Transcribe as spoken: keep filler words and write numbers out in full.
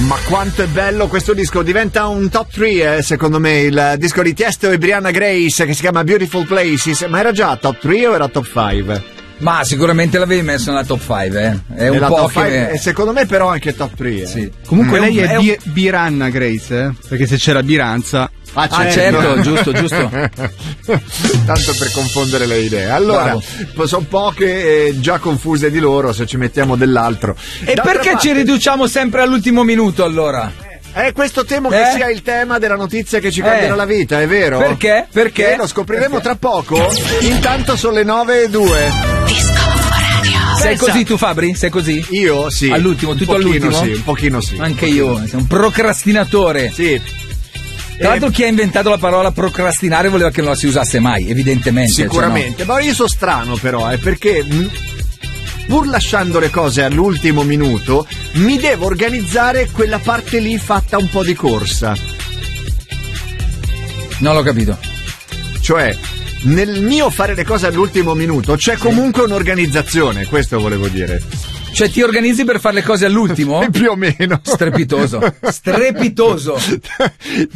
Ma quanto è bello questo disco, diventa un top tre eh, secondo me, il disco di Tiesto e Brianna Grace che si chiama Beautiful Places. Ma era già top tre o era top cinque? Ma sicuramente l'avevi messo nella top cinque, eh. È un Nella po' top che five, e secondo me però anche top tre eh. Sì. Comunque Mm. lei È è, un- Bi- Biranna Grace, eh? Perché se c'era Biranza. Ah, Ah, certo, giusto, giusto. Tanto per confondere le idee. Allora, Bravo. sono poche eh, già confuse di loro se ci mettiamo dell'altro. E D'altra perché parte- ci riduciamo sempre all'ultimo minuto allora? È questo temo che Eh? sia il tema della notizia che ci cambierà Eh. la vita, è vero? Perché? Perché? Che lo scopriremo Perché? tra poco. Intanto sono le nove e due. Sei Pensa- così tu, Fabri? Sei così? Io sì. All'ultimo, Un tutto pochino all'ultimo? Sì, un pochino sì. Anche io, sei un procrastinatore. Sì. Tra l'altro chi ha inventato la parola procrastinare voleva che non la si usasse mai, evidentemente. Sicuramente, ma io sono strano però, eh, perché mh, pur lasciando le cose all'ultimo minuto, mi devo organizzare quella parte lì fatta un po' di corsa. Cioè no. Non l'ho capito. Cioè, nel mio fare le cose all'ultimo minuto c'è comunque un'organizzazione, questo volevo dire. Cioè ti organizzi per fare le cose all'ultimo? Più o meno. Strepitoso. Strepitoso.